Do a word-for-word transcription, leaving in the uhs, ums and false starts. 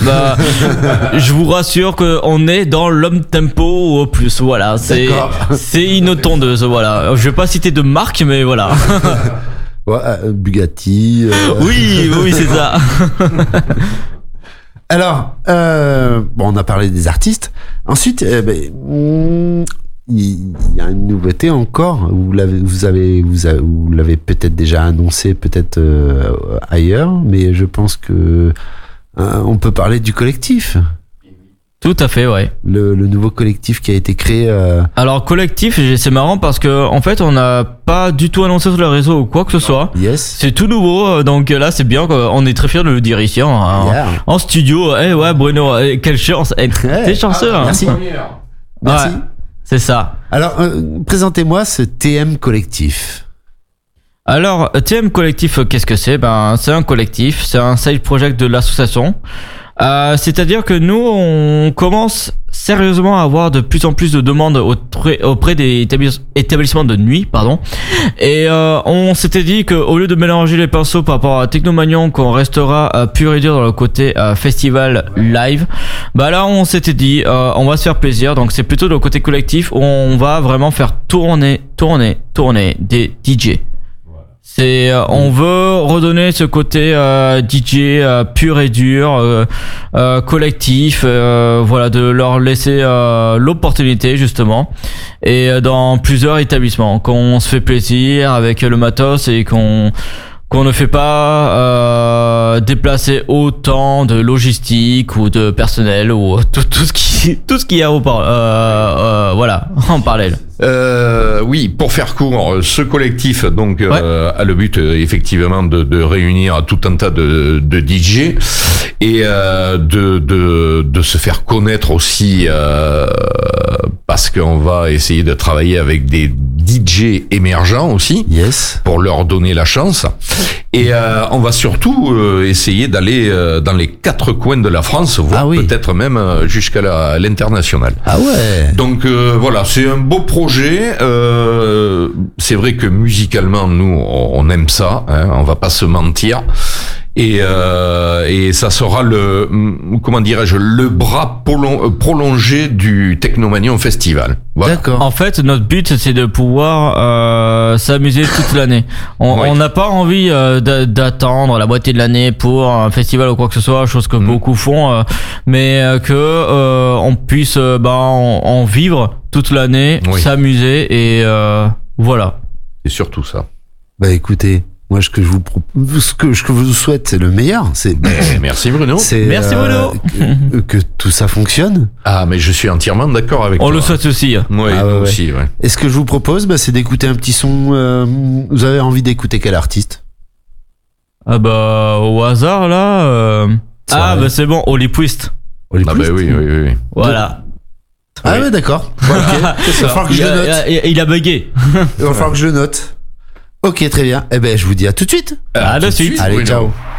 bah, je vous rassure qu'on est dans l'homme tempo ou au plus. Voilà, c'est D'accord. c'est une tondeuse. Voilà, je vais pas citer de marque, mais voilà. Ouais, euh, Bugatti. euh, Oui, oui, c'est ça. Alors, euh, bon, on a parlé des artistes. Ensuite, eh ben, hmm, il y a une nouveauté encore. Vous l'avez, vous avez, vous avez, vous l'avez peut-être déjà annoncé, peut-être euh, ailleurs, mais je pense que euh, on peut parler du collectif. Tout à fait, ouais. Le, le nouveau collectif qui a été créé. Euh... Alors collectif, j'ai- c'est marrant parce que en fait, on n'a pas du tout annoncé sur le réseau ou quoi que ce soit. Yes. C'est tout nouveau, euh, donc là, c'est bien. quoi. On est très fiers de le dire ici en, Yeah. en studio. Eh ouais, Bruno, eh, quelle chance. Eh, T'es chanceux. hein. Merci. Merci. Ouais, c'est ça. Alors, euh, présentez-moi ce T M collectif. Alors, T M Collectif, euh, qu'est-ce que c'est? Ben, c'est un collectif, c'est un side project de l'association. Euh, c'est-à-dire que nous, on commence sérieusement à avoir de plus en plus de demandes auprès, auprès des établis- établissements de nuit, pardon. Et euh, on s'était dit qu'au lieu de mélanger les pinceaux par rapport à Technomanion, qu'on restera euh, pur et dur dans le côté euh, festival live. Bah là, on s'était dit, euh, on va se faire plaisir. Donc c'est plutôt le côté collectif où on va vraiment faire tourner, tourner, tourner des D J. C'est, euh, on veut redonner ce côté euh, D J euh, pur et dur, euh, euh, collectif, euh, voilà, de leur laisser euh, l'opportunité justement, et euh, dans plusieurs établissements, qu'on se fait plaisir avec le matos et qu'on qu'on ne fait pas euh, déplacer autant de logistique ou de personnel ou tout, tout ce qui tout ce qu'il y a au par, euh, euh, voilà en parallèle. Euh, oui, pour faire court, ce collectif donc euh, a le but euh, effectivement de, de réunir tout un tas de, de D J et euh, de, de de se faire connaître aussi euh, parce qu'on va essayer de travailler avec des D J émergents aussi. Yes. Pour leur donner la chance. Et euh, on va surtout euh, essayer d'aller euh, dans les quatre coins de la France, voire Ah oui. peut-être même euh, jusqu'à la- à l'international. Ah ouais. Donc euh, voilà, c'est un beau projet. Euh, c'est vrai que musicalement, nous, on, on aime ça. Hein, on va pas se mentir. Et, euh, et ça sera le, comment dirais-je, le bras prolon- prolongé du Technomanion Festival. Voilà. D'accord. En fait, notre but, c'est de pouvoir euh, s'amuser toute l'année. On Oui. on n'a pas envie euh, d'a- d'attendre la moitié de l'année pour un festival ou quoi que ce soit, chose que Mm. beaucoup font, euh, mais euh, que euh, on puisse euh, ben, en, en vivre toute l'année, Oui. s'amuser et euh, voilà. C'est surtout ça. Bah écoutez, moi ce que je vous propose, ce que je que je vous souhaite, c'est le meilleur. C'est Eh, Merci Bruno. c'est Merci, Bruno. que, que tout ça fonctionne. Ah, mais je suis entièrement d'accord avec On toi. le souhaite aussi. Oui, Ah ouais, nous ouais. aussi, ouais. Et ce que je vous propose, bah, c'est d'écouter un petit son. euh, vous avez envie d'écouter quel artiste? Ah bah au hasard là. euh, Ça Ah va. bah c'est bon, Oli Twist. Oli Ah, Twist bah oui, oui, oui. oui. Voilà. Ah Oui. ouais, d'accord. Ok. Il va falloir que Il je le a, note. il a- il a bugué. Il va falloir que je le note. Ok, très bien. Eh ben, je vous dis à tout de suite. À de suite. Allez, Bruno. ciao.